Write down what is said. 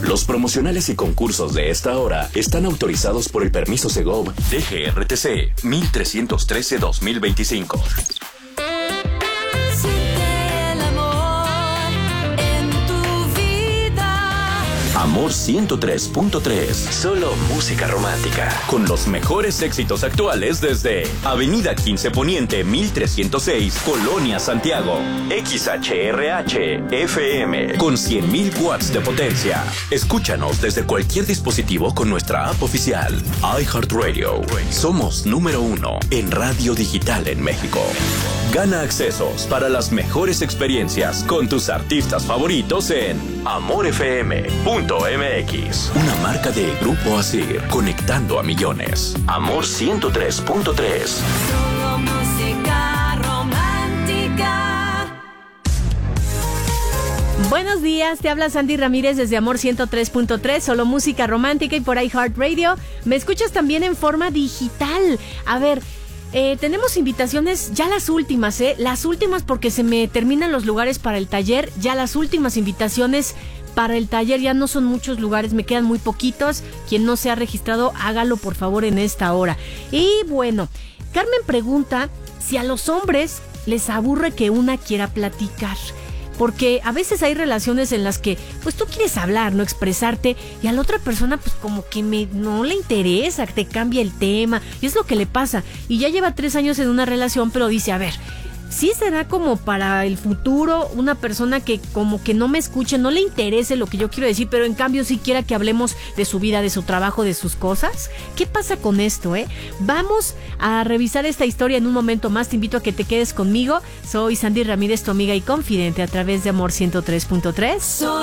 Los promocionales y concursos de esta hora están autorizados por el permiso Segov DGRTC 1313-2025. Amor 103.3. Solo música romántica. Con los mejores éxitos actuales desde Avenida 15 Poniente 1306, Colonia Santiago. XHRH FM con 100.000 watts de potencia. Escúchanos desde cualquier dispositivo con nuestra app oficial. iHeartRadio. Somos número 1 en radio digital en México. Gana accesos para las mejores experiencias con tus artistas favoritos en amorfm.mx. Una marca de Grupo Asir, conectando a millones. Amor 103.3. Solo música romántica. Buenos días, te habla Sandy Ramírez desde Amor 103.3, solo música romántica y por iHeartRadio. Me escuchas también en forma digital. A ver, tenemos invitaciones, ya las últimas, las últimas porque se me terminan los lugares para el taller, ya las últimas invitaciones para el taller, ya no son muchos lugares, me quedan muy poquitos. Quien no se ha registrado, hágalo por favor en esta hora. Y bueno, Carmen pregunta si a los hombres les aburre que una quiera platicar. Porque a veces hay relaciones en las que pues tú quieres hablar, no expresarte, y a la otra persona pues como que no le interesa, te cambia el tema, y es lo que le pasa. Y ya lleva 3 años en una relación, pero dice, a ver, sí será como para el futuro una persona que como que no me escuche, no le interese lo que yo quiero decir, pero en cambio sí quiera que hablemos de su vida, de su trabajo, de sus cosas. ¿Qué pasa con esto, Vamos a revisar esta historia en un momento más. Te invito a que te quedes conmigo. Soy Sandy Ramírez, tu amiga y confidente a través de Amor 103.3.